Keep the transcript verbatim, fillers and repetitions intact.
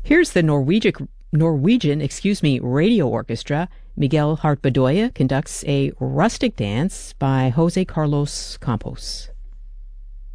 Here's the Norwegian, Norwegian, excuse me, radio orchestra. Miguel Hart Bedoya conducts a rustic dance by Jose Carlos Campos.